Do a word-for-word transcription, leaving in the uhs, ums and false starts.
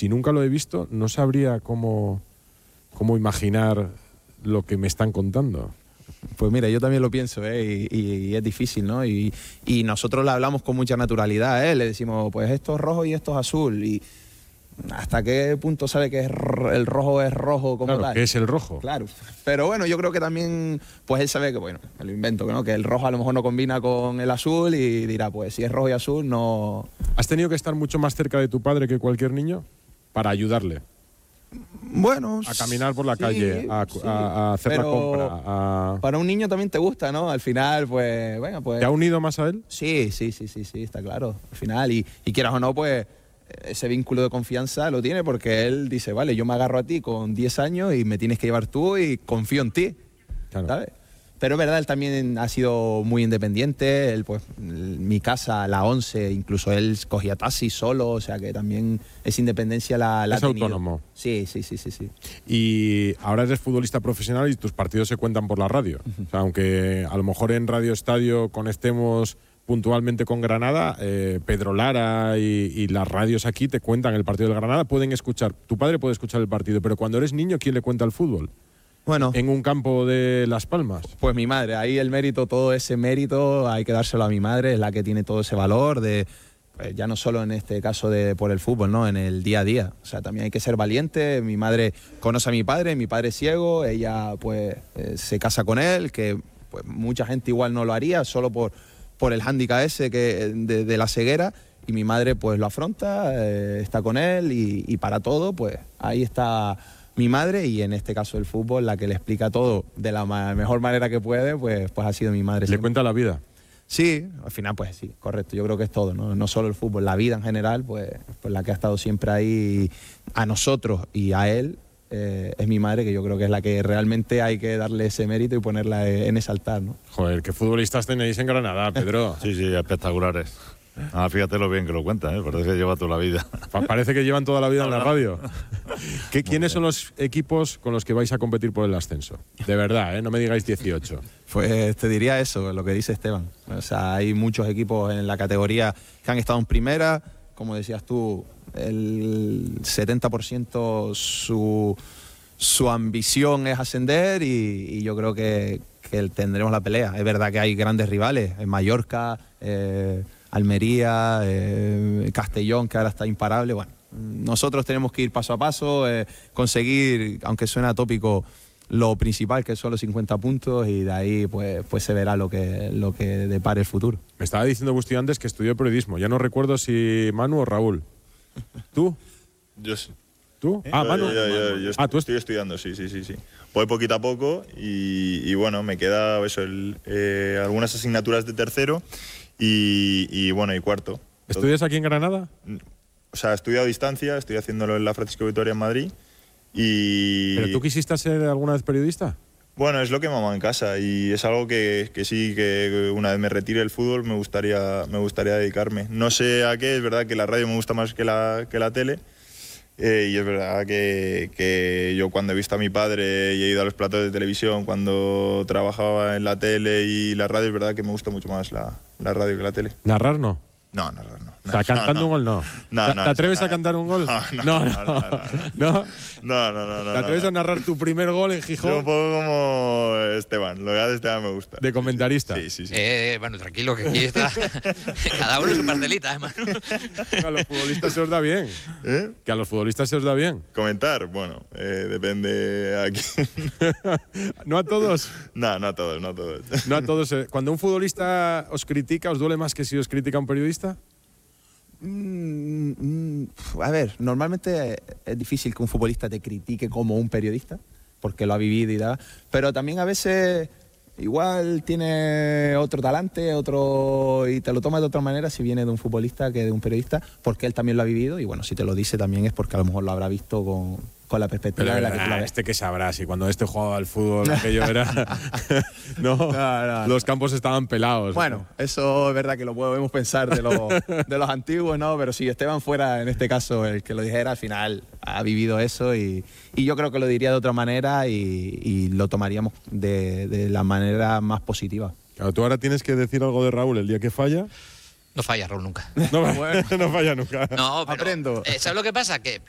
si nunca lo he visto, no sabría cómo, cómo imaginar lo que me están contando. Pues mira, yo también lo pienso, ¿eh? y, y, y es difícil, ¿no? Y, y nosotros le hablamos con mucha naturalidad, ¿eh? Le decimos, pues esto es rojo y esto es azul. Y ¿hasta qué punto sabe que es el rojo es rojo como claro, tal? ¿qué es el rojo? Claro. Pero bueno, yo creo que también, pues él sabe que, bueno, me lo invento, ¿no? Que el rojo a lo mejor no combina con el azul y dirá, pues si es rojo y azul, no... ¿Has tenido que estar mucho más cerca de tu padre que cualquier niño para ayudarle? Bueno, a caminar por la sí, calle, a, sí, a, a hacer pero la compra. A... Para un niño también te gusta, ¿no? Al final, pues, venga, pues... ¿Te ha unido más a él? Sí, sí, sí, sí, sí, está claro. Al final, y, y quieras o no, pues, ese vínculo de confianza lo tiene porque él dice, vale, yo me agarro a ti con diez años y me tienes que llevar tú y confío en ti, claro. ¿sabes? Pero es verdad, él también ha sido muy independiente, él, pues, mi casa, la once, incluso él cogía taxi solo, o sea que también esa independencia la, la es ha tenido. autónomo. Sí, sí, sí, sí, sí. Y ahora eres futbolista profesional y tus partidos se cuentan por la radio. Uh-huh. O sea, aunque a lo mejor en Radio Estadio conectemos puntualmente con Granada, eh, Pedro Lara y, y las radios aquí te cuentan el partido del Granada, pueden escuchar, tu padre puede escuchar el partido, pero cuando eres niño, ¿quién le cuenta el fútbol? Bueno, en un campo de Las Palmas. Pues mi madre, ahí el mérito, todo ese mérito hay que dárselo a mi madre, es la que tiene todo ese valor de, pues ya no solo en este caso de por el fútbol, ¿no? En el día a día. O sea, también hay que ser valiente. Mi madre conoce a mi padre, mi padre es ciego, ella pues eh, se casa con él, que pues mucha gente igual no lo haría solo por, por el hándicap ese que, de, de la ceguera, y mi madre pues lo afronta, eh, está con él y, y para todo, pues ahí está mi madre, y en este caso el fútbol, la que le explica todo de la ma- mejor manera que puede, pues, pues ha sido mi madre. ¿Le siempre. cuenta la vida? Sí, al final pues sí, correcto. Yo creo que es todo, ¿no? No solo el fútbol, la vida en general, pues, pues la que ha estado siempre ahí a nosotros y a él, eh, es mi madre, que yo creo que es la que realmente hay que darle ese mérito y ponerla en ese altar, ¿no? Joder, qué futbolistas tenéis en Granada, Pedro. Sí, sí, espectaculares. Ah, fíjate lo bien que lo cuenta, ¿eh? Parece que lleva toda la vida. Pa- parece que llevan toda la vida en la radio. ¿Qué, ¿Quiénes son los equipos con los que vais a competir por el ascenso? De verdad, ¿eh? No me digáis dieciocho. Pues te diría eso, lo que dice Esteban. O sea, hay muchos equipos en la categoría que han estado en primera. Como decías tú, el setenta por ciento su, su ambición es ascender, y, y yo creo que, que tendremos la pelea. Es verdad que hay grandes rivales, en Mallorca, eh, Almería, eh, Castellón, que ahora está imparable. Bueno, nosotros tenemos que ir paso a paso, eh, conseguir, aunque suene atópico, lo principal, que son los cincuenta puntos, y de ahí pues, pues se verá lo que, lo que depare el futuro. Me estaba diciendo Busti antes que estudió periodismo. Ya no recuerdo si Manu o Raúl. ¿Tú? Yo sí. ¿Tú? ¿Eh? Ah, yo, Manu. Yo, yo, yo ah, tú estoy estudiando, sí, sí, sí, sí. Voy poquito a poco y, y bueno, me queda eso, el, eh, algunas asignaturas de tercero y, y bueno, y cuarto. ¿Estudias aquí en Granada? O sea, estudio a distancia, estoy haciéndolo en la Francisco Vitoria en Madrid. Y... ¿Pero tú quisiste ser alguna vez periodista? Bueno, es lo que mamá en casa, y es algo que, que sí, que una vez me retire el fútbol me gustaría, me gustaría dedicarme. No sé a qué, es verdad que la radio me gusta más que la, que la tele, eh, y es verdad que, que yo cuando he visto a mi padre y he ido a los platos de televisión, cuando trabajaba en la tele y la radio, es verdad que me gusta mucho más la, la radio que la tele. ¿Narrar no? No, narrar no. O sea, cantando no, no. un gol no. No, ¿Te, no, ¿Te atreves no, a cantar un gol? No, no. No, no, no, no, no. no, no, no, no, ¿Te atreves no. a narrar tu primer gol en Yo un Gijón? poco como Esteban, lo que hace Esteban me gusta. ¿De comentarista? Sí, sí, sí. Eh, bueno, tranquilo, que aquí está cada uno su parcelita, hermano. A los futbolistas se os da bien. ¿Eh? Que a los futbolistas se os da bien. Comentar, bueno, eh, depende a quién. ¿No a todos? No, no a todos, no a todos. No a todos. eh. Cuando un futbolista os critica, ¿os duele más que si os critica un periodista? Mm, mm, a ver, normalmente es difícil que un futbolista te critique como un periodista, porque lo ha vivido y da, pero también a veces igual tiene otro talante, otro, y te lo toma de otra manera si viene de un futbolista que de un periodista, porque él también lo ha vivido, y bueno, si te lo dice también es porque a lo mejor lo habrá visto con, con la perspectiva Pero de la que tú la ah, ves. este que sabrá, si cuando este jugaba al fútbol aquello era... no, No, no, los campos estaban pelados. Bueno, eso es verdad que lo podemos pensar de los, de los antiguos, ¿no? Pero si Esteban fuera, en este caso, el que lo dijera, al final ha vivido eso, y, y yo creo que lo diría de otra manera, y, y lo tomaríamos de, de la manera más positiva. Claro, tú ahora tienes que decir algo de Raúl el día que falla. No falla, Raúl, nunca. No, no falla nunca. No, pero, Aprendo. eh, ¿sabes lo que pasa? Que